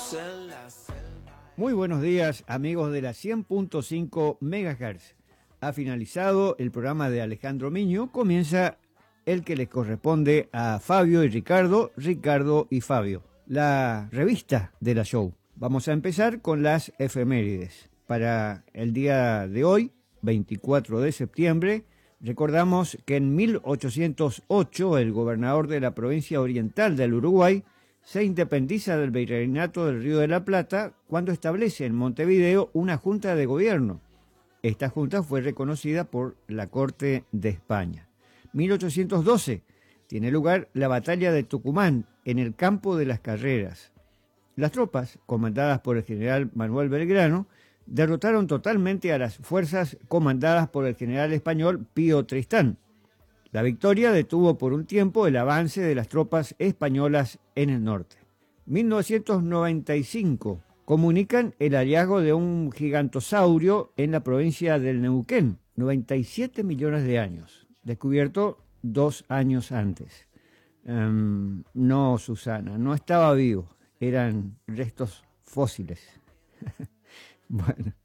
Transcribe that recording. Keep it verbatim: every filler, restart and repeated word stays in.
Muy buenos días, amigos de la cien punto cinco megahertz. Ha finalizado el programa de Alejandro Miño. Comienza el que les corresponde a Fabio y Ricardo, Ricardo y Fabio, la revista de la show. Vamos a empezar con las efemérides. Para el día de hoy, veinticuatro de septiembre, recordamos que en mil ochocientos ocho el gobernador de la provincia oriental del Uruguay se independiza del Virreinato del Río de la Plata cuando establece en Montevideo una junta de gobierno. Esta junta fue reconocida por la Corte de España. mil ochocientos doce tiene lugar la batalla de Tucumán en el campo de las Carreras. Las tropas, comandadas por el general Manuel Belgrano, derrotaron totalmente a las fuerzas comandadas por el general español Pío Tristán. La victoria detuvo por un tiempo el avance de las tropas españolas en el norte. mil novecientos noventa y cinco comunican el hallazgo de un gigantosaurio en la provincia del Neuquén, noventa y siete millones de años, descubierto dos años antes. Um, no, Susana, no estaba vivo, eran restos fósiles. Bueno,